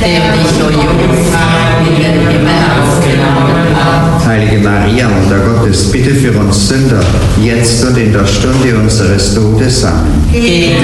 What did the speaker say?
der dich vor Jungfrau in den Himmel aufgenommen hat. Heilige Maria, Mutter Gottes, bitte für uns Sünder, jetzt und in der Stunde unseres Todes. Amen.